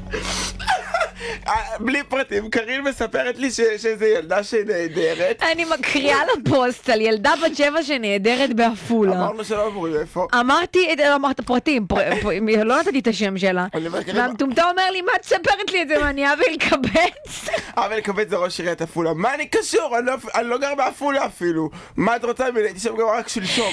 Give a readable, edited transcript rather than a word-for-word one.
בלי פרטים, קרין מספרת לי שזו ילדה שנהדרת. אני מקריאה לפוסט על ילדה בת 7 שנהדרת בעפולה. אמרנו שלא אמורים איפה. אמרת פרטים, לא נתתי את השם שלה. והמטומטם אומר לי, מה תספרת לי את זה? מה, אני אבי לקבץ? אבי לקבץ זה ראש עיריית עפולה. מה אני קשור? אני לא גר בעפולה אפילו. מה את רוצה ממני? הייתי שם גם רק שלשום.